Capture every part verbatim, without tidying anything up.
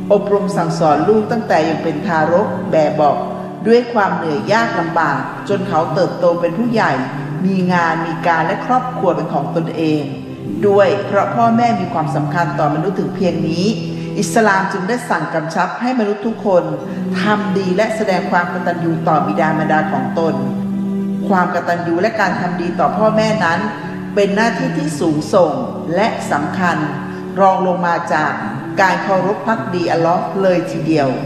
อบรมสั่งสอนลูกตั้งแต่ยังเป็นทารกแบบเบาะด้วยความเหนื่อยยากลำบากจนเขาเติบโตเป็นผู้ใหญ่มีงานมีการและครอบครัวเป็นของตนเองด้วยเพราะพ่อแม่มีความสำคัญต่อมนุษย์ถึงเพียงนี้อิสลามจึงได้สั่งกำชับให้มนุษย์ทุกคนทำดีและแสดงความกตัญญูต่อบิดามารดาของตนความกตัญญูและการทำดีต่อพ่อแม่นั้นเป็นหน้าที่ที่สูงส่งและสำคัญรองลงมาจากการเคารพภักดีอัลเลาะห์เลยทีเดียว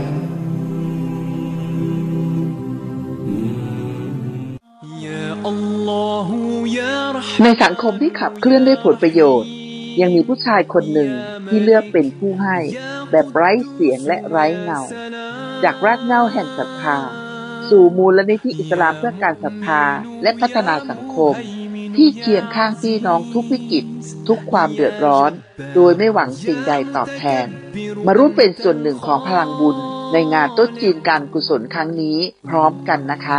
ในสังคมที่ขับเคลื่อนด้วยผลประโยชน์ยังมีผู้ชายคนหนึ่งที่เลือกเป็นผู้ให้แบบไร้เสียงและไร้เงาจากรากเหง้าแห่งศรัทธาสู่มูลนิธิอิสลามเพื่อการศรัทธาและพัฒนาสังคมที่เคียงข้างพี่น้องทุกวิกฤตทุกความเดือดร้อนโดยไม่หวังสิ่งใดตอบแทนมาร่วมเป็นส่วนหนึ่งของพลังบุญในงานโต๊ะจีนการกุศลครั้งนี้พร้อมกันนะคะ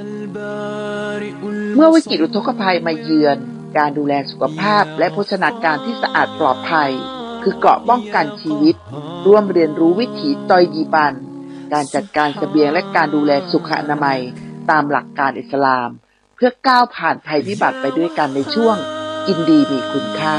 เมื่อวิกฤตอุทกภัยมาเยือนการดูแลสุขภาพและโภชนาการที่สะอาดปลอดภัยคือเกราะป้องกันชีวิตร่วมเรียนรู้วิถีตอยยีบันการจัดการเสบียงและการดูแลสุขอนามัยตามหลักการอิสลามเพื่อก้าวผ่านภัยพิบัติไปด้วยกันในช่วงกินดีมีคุณค่า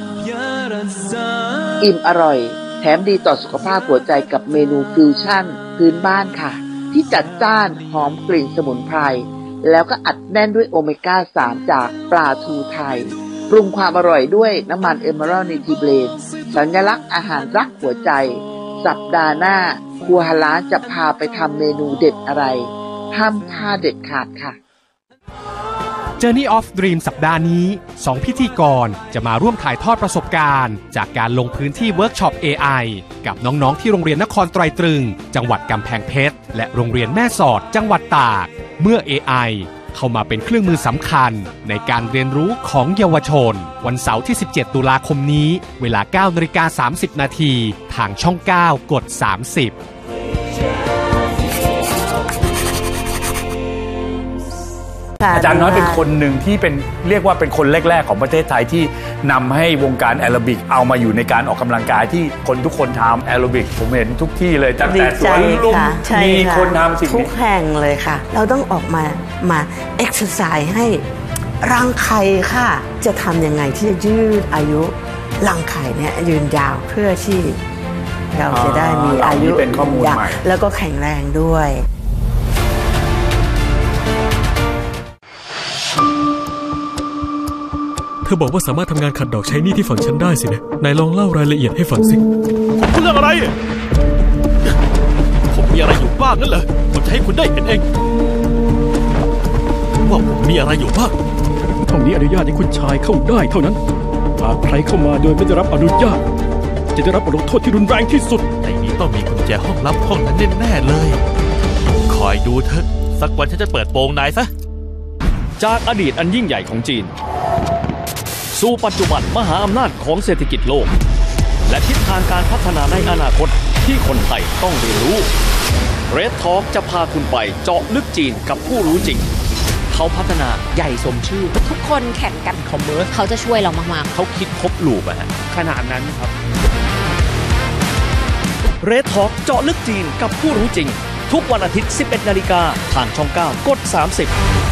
อิ่มอร่อยแถมดีต่อสุขภาพหัวใจกับเมนูฟิวชั่นพื้นบ้านค่ะที่จัดจ้านหอมกลิ่นสมุนไพรแล้วก็อัดแน่นด้วยโอเมก้าสามจากปลาทูไทยปรุงความอร่อยด้วยน้ำมันเอเมอรัลด์นิทิเบรนสัญลักษณ์อาหารรักหัวใจสัปดาห์หน้าครัวฮาลาลจะพาไปทำเมนูเด็ดอะไรห้ามพลาดเด็ดขาดค่ะ Journey of Dream สัปดาห์นี้สองพิธีกรจะมาร่วมถ่ายทอดประสบการณ์จากการลงพื้นที่เวิร์กช็อป เอ ไอ กับน้องๆที่โรงเรียนนครไตรตรึงจังหวัดกำแพงเพชรและโรงเรียนแม่สอดจังหวัดตากเมื่อ เอ ไอ เข้ามาเป็นเครื่องมือสำคัญในการเรียนรู้ของเยาวชนวันเสาร์ที่สิบเจ็ดตุลาคมนี้เวลา เก้านาฬิกาสามสิบนาทีทางช่องเก้ากดสามสิบอาจารย์น้อยเป็นคนหนึ่งที่เป็นเรียกว่าเป็นคนแรกๆของประเทศไทยที่นำให้วงการแอโรบิกเอามาอยู่ในการออกกำลังกายที่คนทุกคนทำแอโรบิกผมเห็นทุกที่เลยตั้งแต่สวนลุมมีคนทำสิ่งนี้ทุกแห่งเลยค่ะเราต้องออกมามาเอ็กซ์ไซส์ให้ร่างกายค่ะจะทำยังไงที่จะยืดอายุร่างกายเนี่ยยืนยาวเพื่อที่เราจะได้มีอายุเป็นข้อมูลใหม่แล้วก็แข็งแรงด้วยเธอบอกว่าสามารถทำงานขัดดอกใช้หนี้ที่ฝั่งฉันได้สินะนายลองเล่ารายละเอียดให้ฟังสิผมพูดเรื่องอะไรผมมีอะไรอยู่บ้างนั่นเหรอผมจะให้คุณได้เห็นเองว่าผมมีอะไรอยู่บ้างห้องนี้อนุญาตให้คุณชายเข้าได้เท่านั้นหากใครเข้ามาโดยไม่ได้รับอนุญาตจะได้รับบทลงโทษที่รุนแรงที่สุดในนี้ต้องมีกุญแจห้องลับห้องนั้นแน่ๆเลยคอยดูเถอะสักวันฉันจะเปิดโปงนายซะจากอดีตอันยิ่งใหญ่ของจีนสู่ปัจจุบันมหาอำนาจของเศรษฐกิจโลกและทิศทางการพัฒนาในอนาคตที่คนไทยต้องเรียนรู้ Red Talk จะพาคุณไปเจาะลึกจีนกับผู้รู้จริงเขาพัฒนาใหญ่สมชื่อทุกคนแข่งกันคอมเมอร์สเขาจะช่วยเรามากๆเขาคิดครบลูปอะฮะขนาดนั้นครับ Red Talk เจาะลึกจีนกับผู้รู้จริงทุกวันอาทิตย์ สิบเอ็ดนาฬิกาทางช่องเก้ากดสามสิบ